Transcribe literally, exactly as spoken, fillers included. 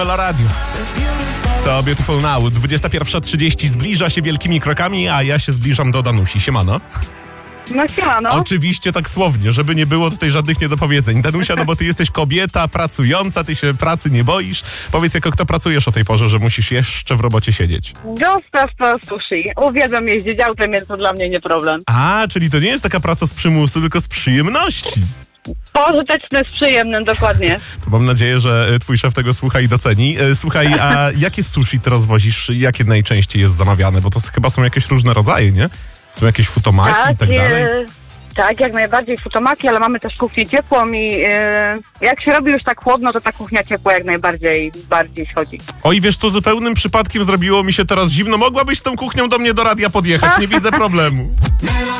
Halo Radio. To Beautiful Now. dwudziesta pierwsza trzydzieści zbliża się wielkimi krokami, a ja się zbliżam do Danusi. Siemano. No siemano. Oczywiście tak słownie, żeby nie było tutaj żadnych niedopowiedzeń. Danusia, no bo ty jesteś kobieta pracująca, ty się pracy nie boisz. Powiedz, jako kto pracujesz o tej porze, że musisz jeszcze w robocie siedzieć? Dostawca sushi. Uwielbiam jeździć autem, więc to dla mnie nie problem. A, czyli to nie jest taka praca z przymusu, tylko z przyjemności. Pożyteczne z przyjemnym, dokładnie. To mam nadzieję, że twój szef tego słucha i doceni. Słuchaj, a jakie sushi ty rozwozisz? Jakie najczęściej jest zamawiane? Bo to chyba są jakieś różne rodzaje, nie? Są jakieś futomaki tak, i tak dalej? E, tak, jak najbardziej futomaki, ale mamy też kuchnię ciepłą i e, jak się robi już tak chłodno, to ta kuchnia ciepła jak najbardziej bardziej schodzi. Oj, wiesz, to zupełnym przypadkiem zrobiło mi się teraz zimno. Mogłabyś z tą kuchnią do mnie do radia podjechać, nie widzę problemu.